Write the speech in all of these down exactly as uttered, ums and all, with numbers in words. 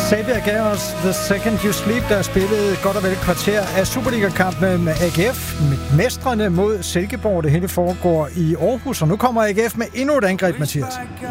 Xavier gav os The Second You Sleep, der spillede godt og vel et kvarter af Superliga-kampen med A G F. Mestrene mod Silkeborg. Det hele foregår i Aarhus, og nu kommer A G F med endnu et angreb, Mathias.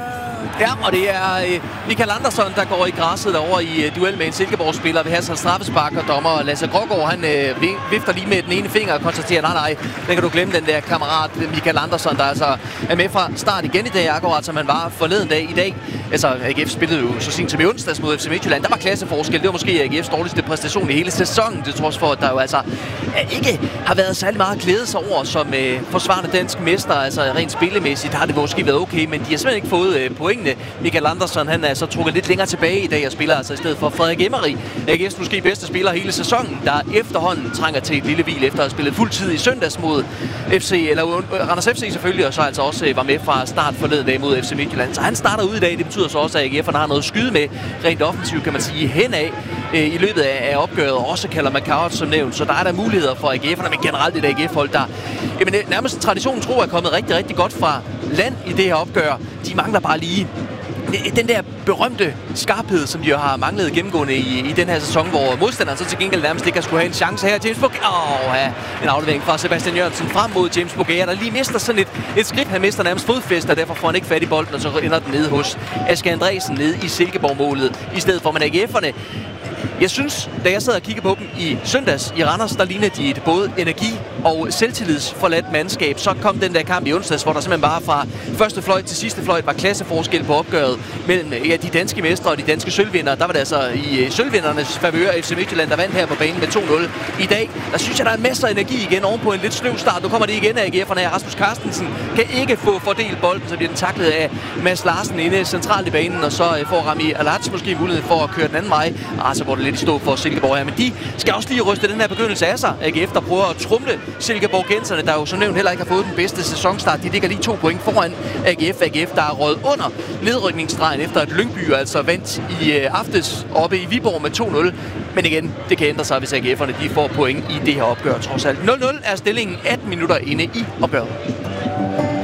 Ja, og det er øh, Michael Andersson, der går i græsset derovre i øh, duel med en Silkeborg-spiller ved hans straffespark, og dommer Lasse Grågaard, han øh, vifter lige med den ene finger og konstaterer, nej, nej, den kan du glemme, den der kammerat Michael Andersson, der altså er med fra start igen i dag, akkurat som han var forleden dag i dag. Altså, A G F spillede jo så sent som i onsdags mod F C Midtjylland. Der var klasseforskel. Det var måske A G F's dårligste præstation i hele sæsonen, det trods for, at der jo altså ikke har været særlig meget glæde sig over som øh, forsvarende dansk mester. Altså, rent spillemæssigt har det måske været okay, men de har simpelthen ikke fået øh, pointene. Michael Andersson, han er så trukket lidt længere tilbage i dag og spiller altså i stedet for Frederik Emery, A G F's måske bedste spiller hele sæsonen, der efterhånden trænger til et lille hvil efter at have spillet fuld tid i søndags mod F C, eller uh, Randers F C selvfølgelig, og så altså også uh, var med fra start forleden dag mod F C Midtjylland. Så han starter ud i dag. Det betyder så også, at A G F'erne har noget at skyde med rent offensivt, kan man sige, henad uh, i løbet af, af opgøret, og også kalder McCart som nævnt. Så der er der muligheder for A G F'erne, men generelt et A G F-hold, der jamen, nærmest traditionen tro er kommet rigtig, rigtig godt fra land i det her opgør. De mangler bare lige den der berømte skarphed, som de jo har manglet gennemgående i, i den her sæson, hvor modstanderen så til gengæld nærmest ikke har skulle have en chance her. James Bogaert, åh, ja, en aflevering fra Sebastian Jørgensen frem mod James Bogaert, der lige mister sådan et, et skridt. Han mister nærmest fodfæste, og derfor får han ikke fat i bolden, og så ender den nede hos Asger Andresen nede i Silkeborg-målet, i stedet for, men A G F'erne. Jeg synes, da jeg sad og kiggede på dem i søndags i Randers, der lignede de et både energi- og selvtillidsforladt mandskab. Så kom den der kamp i onsdags, hvor der simpelthen bare fra første fløjt til sidste fløjt var klasseforskel på opgøret mellem ja, de danske mestre og de danske sølvvindere. Der var det altså i sølvvindernes favør F C Midtjylland, der vandt her på banen med to nul. I dag, der synes jeg, der er masser af energi igen ovenpå en lidt sløv start. Nu kommer det igen af A G F'erne. Rasmus Carstensen kan ikke få fordelt bolden, så bliver den taklet af Mads Larsen inde centralt i banen, og så får Rami Alats måske mulighed for at køre den anden vej. Ah, så går det lidt i stå for Silkeborg her, men de skal også lige ryste den her begyndelse af sig. A G F, der prøver at trumle Silkeborg-genserne, der jo som nævnt heller ikke har fået den bedste sæsonstart. De ligger lige to point foran A G F. A G F, der er røget under nedrykningsstregen efter at Lyngby altså vandt i øh, aftes oppe i Viborg med to nul. Men igen, det kan ændre sig, hvis A G F'erne de får point i det her opgør trods alt. nul nul er stillingen atten minutter inde i opgøret.